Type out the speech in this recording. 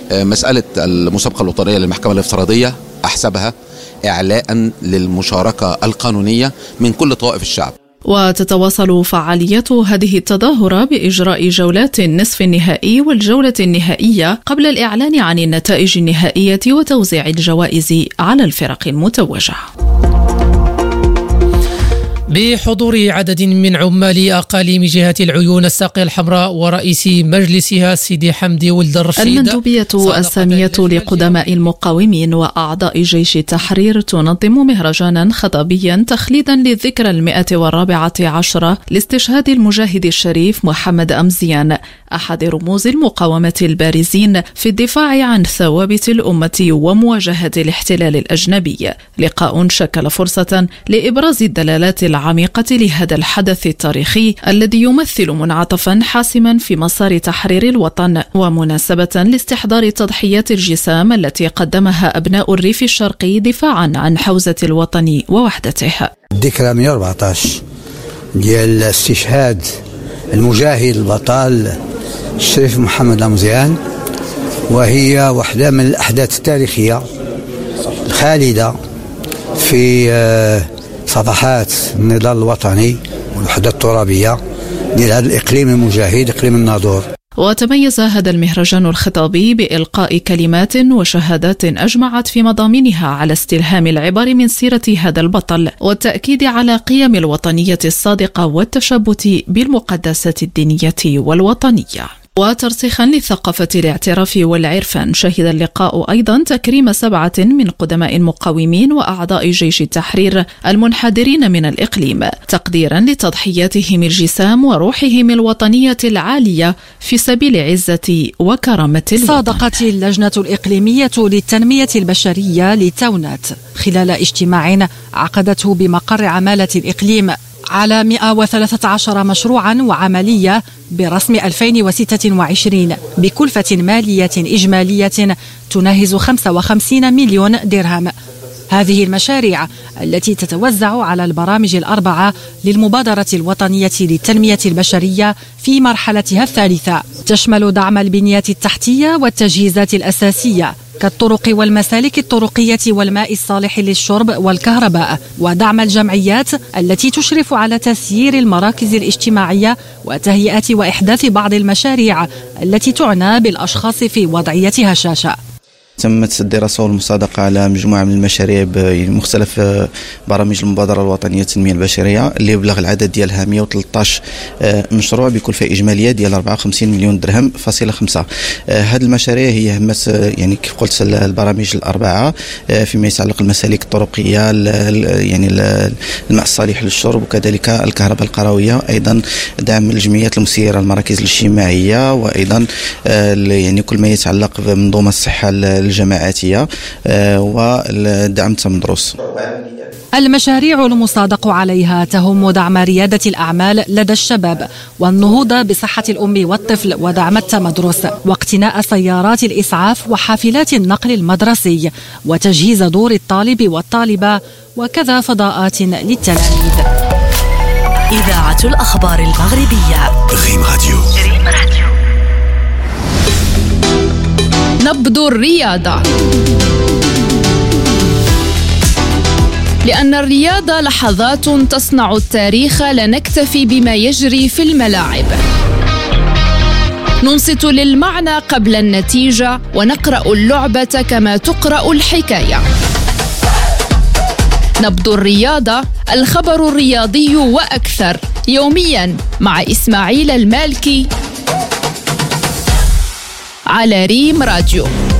مسألة المسابقة الوطنية للمحكمة الافتراضية أحسبها إعلاء للمشاركة القانونية من كل طوائف الشعب. وتتواصل فعاليات هذه التظاهرة بإجراء جولات النصف النهائي والجولة النهائية قبل الإعلان عن النتائج النهائية وتوزيع الجوائز على الفرق المتوجة. بحضور عدد من عمال أقاليم جهة العيون الساقية الحمراء ورئيس مجلسها سيدي حمدي ولد الرشيد، المندوبية السامية لقدماء المقاومين وأعضاء جيش التحرير تنظم مهرجانا خطابيا تخليدا للذكرى 114 لاستشهاد المجاهد الشريف محمد أمزيان، أحد رموز المقاومة البارزين في الدفاع عن ثوابت الأمة ومواجهة الاحتلال الأجنبي. لقاء شكل فرصة لإبراز الدلالات العميقة لهذا الحدث التاريخي الذي يمثل منعطفا حاسما في مسار تحرير الوطن، ومناسبة لاستحضار تضحيات الجسام التي قدمها أبناء الريف الشرقي دفاعا عن حوزة الوطن ووحدته. الذكرى 114 ديال استشهاد المجاهد البطل الشريف محمد أمزيان، وهي واحدة من الأحداث التاريخية الخالدة في صفحات النضال الوطني والوحدة الترابية ديال هذا الإقليم المجاهد، إقليم الناظور. وتميز هذا المهرجان الخطابي بإلقاء كلمات وشهادات أجمعت في مضامينها على استلهام العبر من سيرة هذا البطل والتأكيد على قيم الوطنية الصادقة والتشبث بالمقدسات الدينية والوطنية. وترسيخا للثقافة الاعتراف والعرفان، شهد اللقاء أيضا تكريم 7 من قدماء المقاومين وأعضاء جيش التحرير المنحدرين من الإقليم، تقديرا لتضحياتهم الجسام وروحهم الوطنية العالية في سبيل عزة وكرامة الوطن. صادقت اللجنة الإقليمية للتنمية البشرية لتونات خلال اجتماع عقدته بمقر عمالة الإقليم على 113 مشروعا وعملية برسم 2026 بكلفة مالية إجمالية تناهز 55 مليون درهم. هذه المشاريع التي تتوزع على البرامج ال4 للمبادرة الوطنية للتنمية البشرية في مرحلتها الثالثة تشمل دعم البنية التحتية والتجهيزات الأساسية كالطرق والمسالك الطرقية والماء الصالح للشرب والكهرباء، ودعم الجمعيات التي تشرف على تسيير المراكز الاجتماعية وتهيئة وإحداث بعض المشاريع التي تعنى بالأشخاص في وضعية هشاشة. تمت الدراسة والمصادقة على مجموعة من المشاريع بمختلف برامج المبادرة الوطنية للتنمية البشرية اللي يبلغ العدد ديالها 113 مشروع بكلفة إجمالية ديال 54 مليون درهم فاصلة 5. هذه المشاريع هي همت يعني كيف قلت البرامج ال4 فيما يتعلق المسالك الطرقية، يعني الماء الصالح للشرب وكذلك الكهرباء القروية، أيضا دعم الجمعيات المسيرة المراكز الاجتماعية، وأيضا يعني كل ما يتعلق بمنظومة الصحة الجماعاتية ودعم التمدرس. المشاريع المصادق عليها تهم دعم ريادة الأعمال لدى الشباب والنهوض بصحة الأم والطفل ودعم التمدرس واقتناء سيارات الإسعاف وحافلات النقل المدرسي وتجهيز دور الطالب والطالبة وكذا فضاءات للتلاميذ. إذاعة الأخبار المغربية ريم راديو. نبض الرياضة، لأن الرياضة لحظات تصنع التاريخ، لا نكتفي بما يجري في الملاعب. ننصت للمعنى قبل النتيجة ونقرأ اللعبة كما تقرأ الحكاية. نبض الرياضة، الخبر الرياضي وأكثر، يوميا مع إسماعيل المالكي على ريم راديو.